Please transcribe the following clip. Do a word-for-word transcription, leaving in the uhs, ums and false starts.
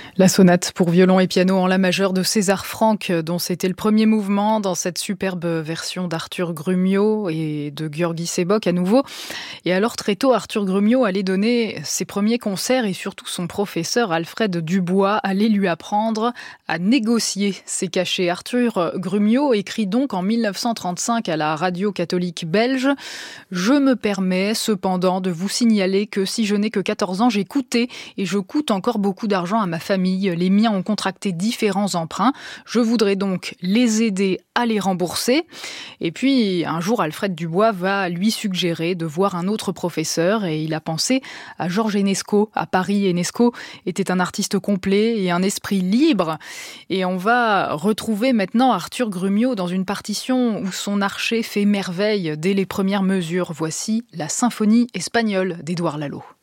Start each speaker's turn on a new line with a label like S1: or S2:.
S1: La sonate pour violon et piano en la majeure de César Franck, dont c'était le premier mouvement dans cette superbe version d'Arthur Grumio et de György Sebok à nouveau. Et alors très tôt, Arthur Grumio allait donner ses premiers concerts et surtout son professeur Alfred Dubois allait lui apprendre à négocier ses cachets. Arthur Grumio écrit donc en mille neuf cent trente-cinq à la radio catholique belge « Je me permets cependant de vous signaler que si je n'ai que quatorze ans, j'ai coûté et je coûte encore beaucoup d'argent à ma famille. Les miens ont contracté différents emprunts. Je voudrais donc les aider à les rembourser. » Et puis, un jour, Alfred Dubois va lui suggérer de voir un autre professeur et il a pensé à Georges Enesco à Paris. Enesco était un artiste complet et un esprit libre. Et on va retrouver maintenant Arthur Grumio dans une partition où son archet fait merveille dès les premières mesures. Voici la symphonie espagnole d'Édouard Lalo.